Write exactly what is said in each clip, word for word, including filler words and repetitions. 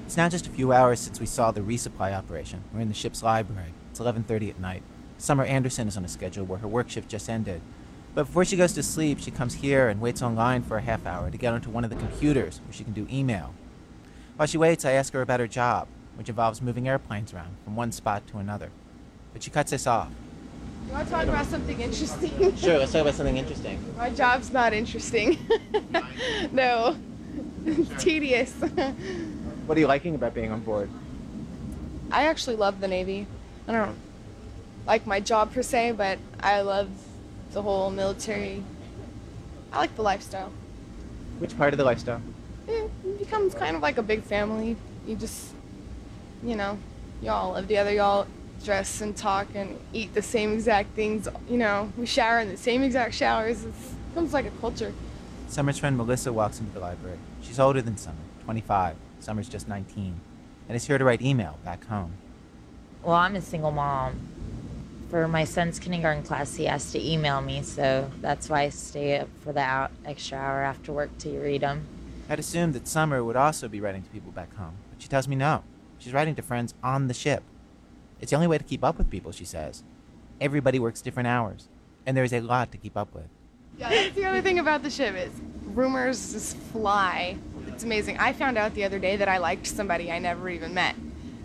It's now just a few hours since we saw the resupply operation. We're in the ship's library. It's eleven thirty at night. Summer Anderson is on a schedule where her work shift just ended. But before she goes to sleep, she comes here and waits online for a half hour to get onto one of the computers where she can do email. While she waits, I ask her about her job, which involves moving airplanes around from one spot to another. But she cuts us off. You want to talk about something interesting? Sure, let's talk about something interesting. My job's not interesting. No. It's tedious. What are you liking about being on board? I actually love the Navy. I don't like my job per se, but I love the whole military. I like the lifestyle. Which part of the lifestyle? It becomes kind of like a big family. You just, you know, y'all live together, y'all dress and talk and eat the same exact things. You know, we shower in the same exact showers. It's, it becomes like a culture. Summer's friend Melissa walks into the library. She's older than Summer, twenty-five. Summer's just nineteen, and is here to write email back home. Well, I'm a single mom. For my son's kindergarten class, he has to email me, so that's why I stay up for the out, extra hour after work to read them. I'd assumed that Summer would also be writing to people back home, but she tells me no. She's writing to friends on the ship. It's the only way to keep up with people, she says. Everybody works different hours, and there is a lot to keep up with. Yeah, that's the other thing about the ship is rumors just fly. It's amazing. I found out the other day that I liked somebody I never even met.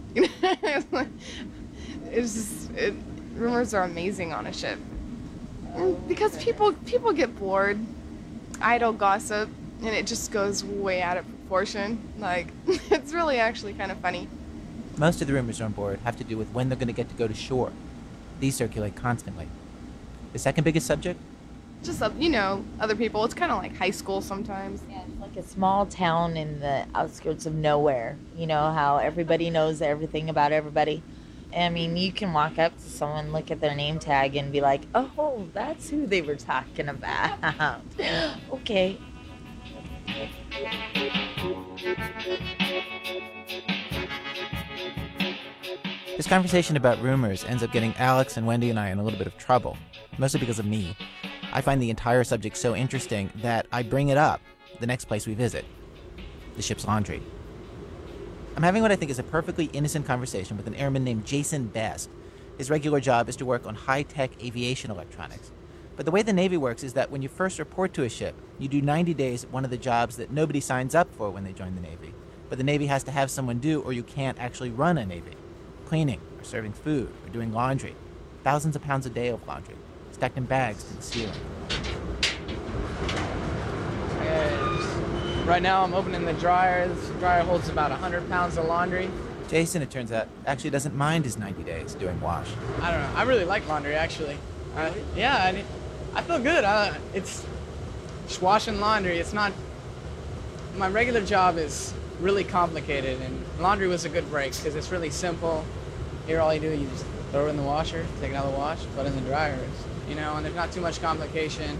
It's just, it, rumors are amazing on a ship. Because people people get bored, idle gossip, and it just goes way out of proportion. Like, it's really actually kind of funny. Most of the rumors on board have to do with when they're going to get to go to shore. These circulate constantly. The second biggest subject? Just, uh, you know, other people. It's kind of like high school sometimes. Yeah, it's like a small town in the outskirts of nowhere. You know how everybody knows everything about everybody. I mean, you can walk up to someone, look at their name tag, and be like, oh, that's who they were talking about. Okay. This conversation about rumors ends up getting Alex and Wendy and I in a little bit of trouble, mostly because of me. I find the entire subject so interesting that I bring it up the next place we visit, the ship's laundry. I'm having what I think is a perfectly innocent conversation with an airman named Jason Best. His regular job is to work on high-tech aviation electronics. But the way the Navy works is that when you first report to a ship, you do ninety days at one of the jobs that nobody signs up for when they join the Navy. But the Navy has to have someone do, or you can't actually run a Navy. Cleaning, or serving food, or doing laundry. Thousands of pounds a day of laundry, stacked in bags to the ceiling. And right now I'm opening the dryer. This dryer holds about one hundred pounds of laundry. Jason, it turns out, actually doesn't mind his ninety days doing wash. I don't know. I really like laundry, actually. Uh, yeah, I, I feel good. Uh, it's just washing laundry. It's not... My regular job is really complicated, and laundry was a good break because it's really simple. Here, all you do, you just throw it in the washer, take it out of the wash, put it in the dryer. You know, and there's not too much complication.